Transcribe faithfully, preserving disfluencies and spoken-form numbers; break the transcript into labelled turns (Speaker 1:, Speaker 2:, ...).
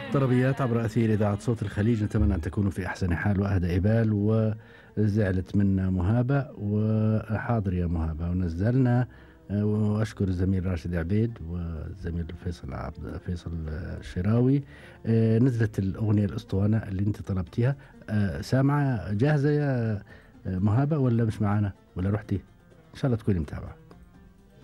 Speaker 1: طربيات عبر أثير إذاعة صوت الخليج، نتمنى أن تكونوا في أحسن حال وأهدى إبال. وزعلت منا مهابة، وحاضر يا مهابة ونزلنا. وأشكر الزميل راشد عبيد والزميل فيصل عبد فيصل الشراوي. نزلت الأغنية الأسطوانة اللي أنت طلبتيها. سامعة جاهزة يا مهابة ولا مش معانا ولا رحتي؟ إن شاء الله تكوني متابعة.